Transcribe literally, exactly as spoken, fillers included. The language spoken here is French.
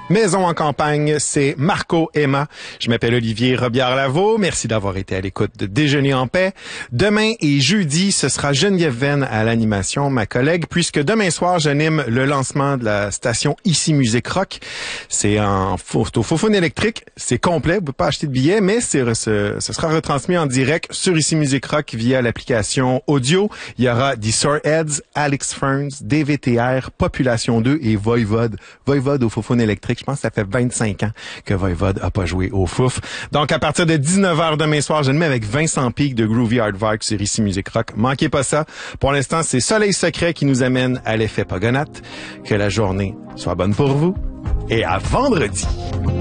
Maison en campagne, c'est Marco Emma. Je m'appelle Olivier Robillard-Lavaux. Merci d'avoir été à l'écoute de Déjeuner en paix. Demain et jeudi, ce sera Geneviève Venn à l'animation, ma collègue, puisque demain soir, j'anime le lancement de la station Ici Musique Rock. C'est en au Faux-Phone électrique. C'est complet. Vous pouvez pas acheter de billets, mais c'est, ce, ce sera retransmis en direct sur Ici Musique Rock via l'application audio. Il y aura The Soreheads, Alex Ferns, D V T R, Population deux et Voivode. Voivode au Faux-Phone électrique. Je pense que ça fait vingt-cinq ans que Voivode a pas joué au Fouf. Donc, à partir de dix-neuf heures demain soir, je le mets avec Vincent Pique de Groovy Aardvark sur Ici Musique Rock. Manquez pas ça. Pour l'instant, c'est Soleil Secret qui nous amène à l'effet Pogonat. Que la journée soit bonne pour vous et à vendredi.